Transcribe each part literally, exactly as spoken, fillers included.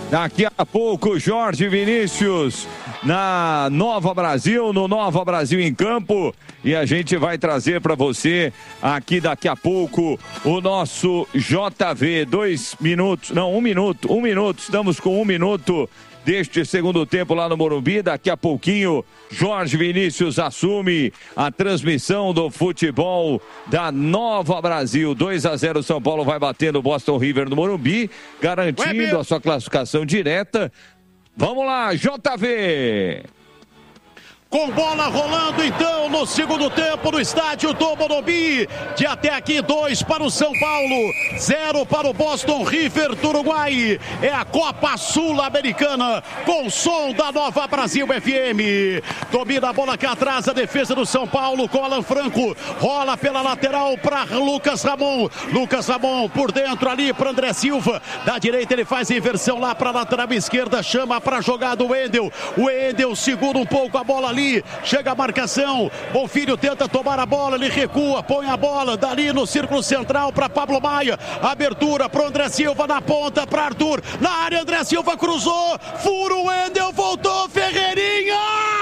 Daqui a pouco, Jorge Vinícius na Nova Brasil, no Nova Brasil em Campo. E a gente vai trazer para você aqui daqui a pouco o nosso J V. Dois minutos, não, um minuto, um minuto. Estamos com um minuto deste segundo tempo lá no Morumbi. Daqui a pouquinho, Jorge Vinícius assume a transmissão do futebol da Nova Brasil. dois a zero, São Paulo vai batendo o Boston River no Morumbi, garantindo a sua classificação direta. Vamos lá, J V! Com bola rolando então no segundo tempo no estádio do Morumbi. De até aqui, dois para o São Paulo, zero para o Boston River do Uruguai. É a Copa Sul-Americana com som da Nova Brasil F M. Domina a bola aqui atrás, a defesa do São Paulo com Alan Franco. Rola pela lateral para Lucas Ramon. Lucas Ramon por dentro ali para André Silva. Da direita ele faz a inversão lá para a lateral esquerda, chama para a jogada o Wendel. O Wendel segura um pouco a bola ali. Chega a marcação, Bonfilho tenta tomar a bola, ele recua, põe a bola dali no círculo central para Pablo Maia, abertura para André Silva na ponta, para Arthur, na área André Silva cruzou, furo, Wendel, voltou, Ferreirinha,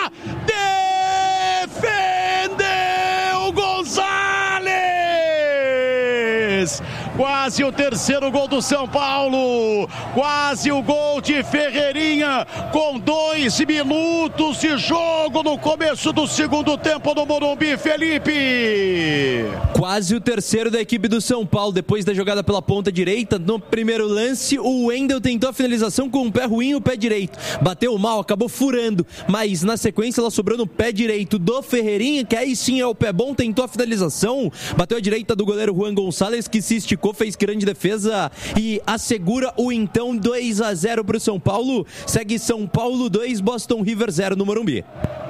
defendeu Gonzalez! Quase o terceiro gol do São Paulo, quase o gol de Ferreirinha, com dois minutos de jogo no começo do segundo tempo no Morumbi, Felipe. Quase o terceiro da equipe do São Paulo, depois da jogada pela ponta direita. No primeiro lance, o Wendel tentou a finalização com o pé ruim e o pé direito. Bateu mal, acabou furando, mas na sequência ela sobrou no pé direito do Ferreirinha, que aí sim é o pé bom, tentou a finalização, bateu a direita do goleiro Juan Gonçalves, que se esticou, fez grande defesa e assegura o então dois a zero para o São Paulo. Segue São Paulo dois, Boston River zero no Morumbi.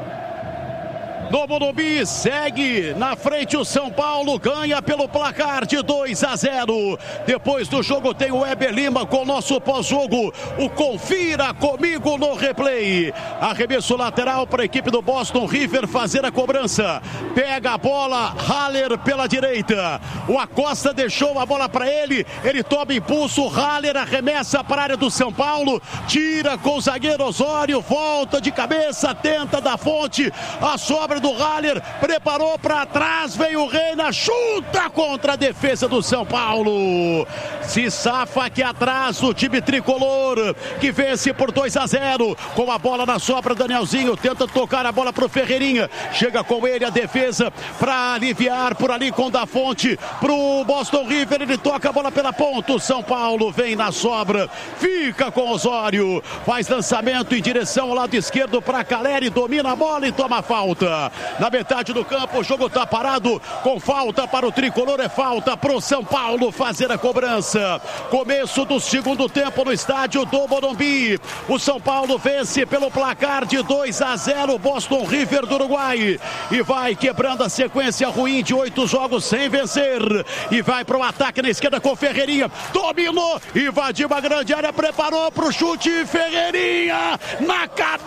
No Morumbi, segue na frente o São Paulo, ganha pelo placar de dois a zero. Depois do jogo tem o Weber Lima com o nosso pós-jogo, o Confira Comigo no replay. Arremesso lateral para a equipe do Boston River fazer a cobrança. Pega a bola, Haller pela direita. O Acosta deixou a bola para ele, ele toma impulso, Haller arremessa para a área do São Paulo, tira com o zagueiro Osório, volta de cabeça, tenta da fonte, a sobra do Haller, preparou para trás, veio o Reina, chuta contra a defesa do São Paulo. Se safa aqui atrás o time tricolor, que vence por dois a zero. Com a bola na sobra, Danielzinho tenta tocar a bola pro Ferreirinha, chega com ele a defesa para aliviar por ali com Da Fonte pro Boston River, ele toca a bola pela ponta, o São Paulo vem na sobra, fica com Osório, faz lançamento em direção ao lado esquerdo para Caleri, domina a bola e toma falta. Na metade do campo, o jogo está parado, com falta para o tricolor, é falta para o São Paulo fazer a cobrança. Começo do segundo tempo no estádio do Morumbi. O São Paulo vence pelo placar de dois a zero, Boston River do Uruguai, e vai quebrando a sequência ruim de oito jogos sem vencer, e vai para o ataque na esquerda com Ferreirinha, dominou, invadiu a grande área, preparou para o chute, Ferreirinha na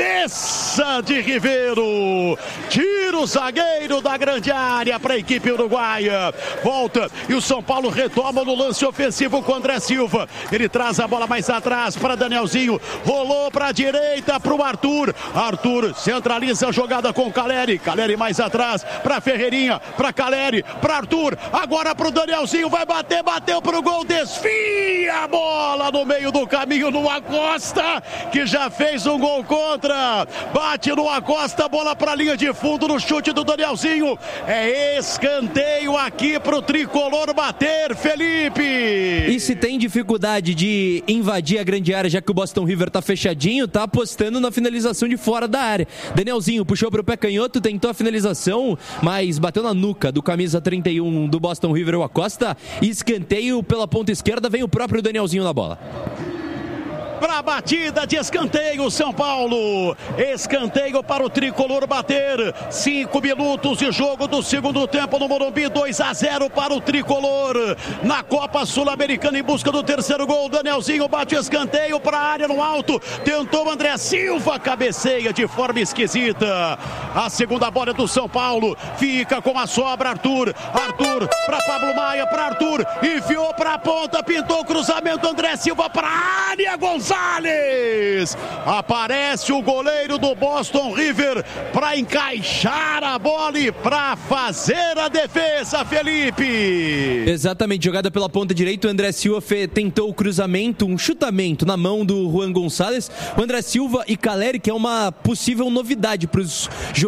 cabeça de Ribeiro, tira o zagueiro da grande área para a equipe uruguaia, volta e o São Paulo retoma no lance ofensivo com André Silva, ele traz a bola mais atrás para Danielzinho, rolou para a direita para o Arthur, Arthur centraliza a jogada com Caleri, Caleri mais atrás para Ferreirinha, para Caleri, para Arthur, agora para o Danielzinho, vai bater, bateu para o gol, desfia a bola no meio do caminho no Acosta, que já fez um gol contra, bate no Acosta, bola para a linha de fundo no chute do Danielzinho, é escanteio aqui pro tricolor bater, Felipe. E se tem dificuldade de invadir a grande área, já que o Boston River tá fechadinho, tá apostando na finalização de fora da área. Danielzinho puxou pro pé canhoto, tentou a finalização, mas bateu na nuca do camisa trinta e um do Boston River, o Acosta, e escanteio pela ponta esquerda, vem o próprio Danielzinho na bola. Para a batida de escanteio, São Paulo, escanteio para o tricolor bater, cinco minutos de jogo do segundo tempo no Morumbi, dois a zero para o tricolor, na Copa Sul-Americana em busca do terceiro gol, Danielzinho bate escanteio para a área no alto, tentou André Silva, cabeceia de forma esquisita, a segunda bola é do São Paulo, fica com a sobra Arthur, Arthur para Pablo Maia, para Arthur, enfiou para a ponta, pintou o cruzamento, André Silva para a área, Gonçalves Gonçalves. Aparece o goleiro do Boston River para encaixar a bola e para fazer a defesa, Felipe. Exatamente, jogada pela ponta direita, o André Silva fe- tentou o cruzamento, um chutamento na mão do Juan Gonçalves. O André Silva e Caleri, que é uma possível novidade para os